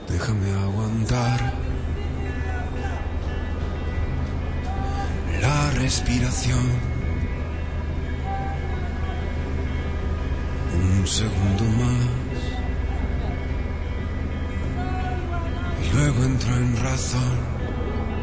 Déjame aguantar la respiración. Un segundo más y luego entro en razón.